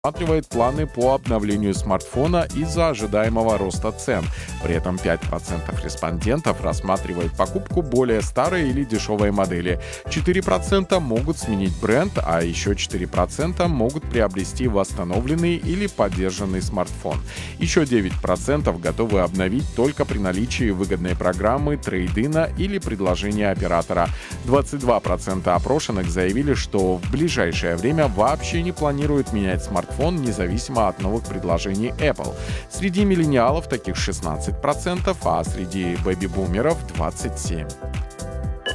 рассматривает планы по обновлению смартфона из-за ожидаемого роста цен. При этом 5% респондентов рассматривают покупку более старой или дешевой модели. 4% могут сменить бренд, а еще 4% могут приобрести восстановленный или поддержанный смартфон. Еще 9% готовы обновить только при наличии выгодной программы трейд-ина или предложения оператора. 22% опрошенных заявили, что в ближайшее время вообще не планируют менять смартфон независимо от новых предложений Apple. Среди миллениалов таких 16%, а среди бэби-бумеров 27%.